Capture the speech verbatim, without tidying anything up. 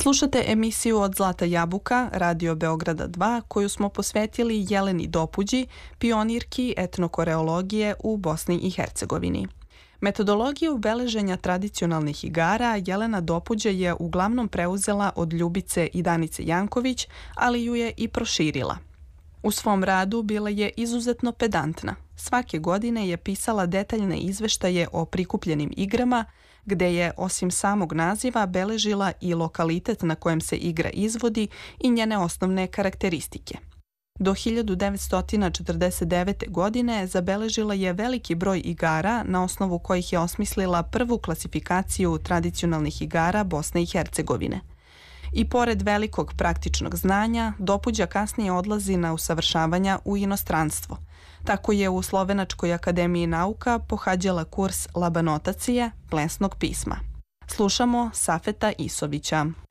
Slušate emisiju Od Zlata jabuka, Radio Beograda dva, koju smo posvetili Jeleni Dopuđi, pionirki etnokoreologije u Bosni i Hercegovini. Metodologiju beleženja tradicionalnih igara Jelena Dopuđa je uglavnom preuzela od Ljubice i Danice Janković, ali ju je i proširila. U svom radu bila je izuzetno pedantna. Svake godine je pisala detaljne izveštaje o prikupljenim igrama, gde je osim samog naziva beležila i lokalitet na kojem se igra izvodi i njene osnovne karakteristike. Do hiljadu devetsto četrdeset devete. godine zabeležila je veliki broj igara na osnovu kojih je osmislila prvu klasifikaciju tradicionalnih igara Bosne i Hercegovine. I pored velikog praktičnog znanja, Dopuđa kasnije odlazi na usavršavanja u inostranstvo. Tako je u Slovenačkoj akademiji nauka pohađala kurs labanotacije, plesnog pisma. Slušamo Safeta Isovića.